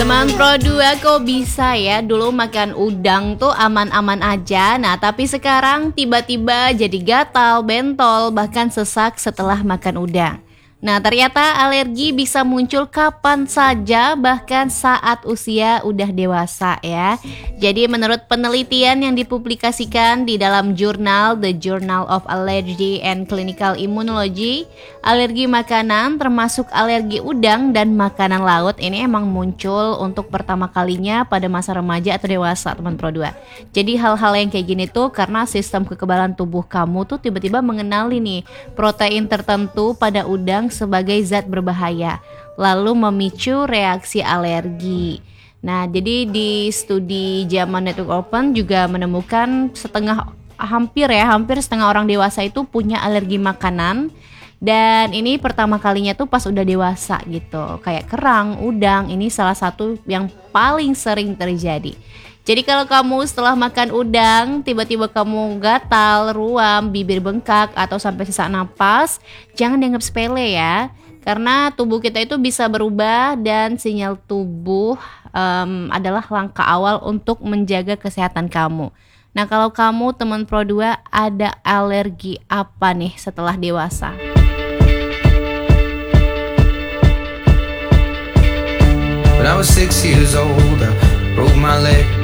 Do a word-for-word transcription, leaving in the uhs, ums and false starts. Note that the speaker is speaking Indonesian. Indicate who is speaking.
Speaker 1: Teman Pro dua kok bisa ya dulu makan udang tuh aman-aman aja. Nah tapi sekarang tiba-tiba jadi gatal, bentol, bahkan sesak setelah makan udang. Nah ternyata alergi bisa muncul kapan saja, bahkan saat usia udah dewasa ya. Jadi menurut penelitian yang dipublikasikan di dalam jurnal The Journal of Allergy and Clinical Immunology, alergi makanan termasuk alergi udang dan makanan laut ini emang muncul untuk pertama kalinya pada masa remaja atau dewasa teman Pro dua. Jadi hal-hal yang kayak gini tuh karena sistem kekebalan tubuh kamu tuh tiba-tiba mengenali nih protein tertentu pada udang sebagai zat berbahaya, lalu memicu reaksi alergi. Nah, jadi di studi JAMA Network Open juga menemukan setengah hampir ya, hampir setengah orang dewasa itu punya alergi makanan. Dan ini pertama kalinya tuh pas udah dewasa gitu. Kayak kerang, udang, ini salah satu yang paling sering terjadi. Jadi kalau kamu setelah makan udang tiba-tiba kamu gatal, ruam, bibir bengkak atau sampai sesak napas, jangan dianggap sepele ya. Karena tubuh kita itu bisa berubah dan sinyal tubuh um, adalah langkah awal untuk menjaga kesehatan kamu. Nah kalau kamu teman Pro dua ada alergi apa nih setelah dewasa?
Speaker 2: When I was six years old, I broke my leg.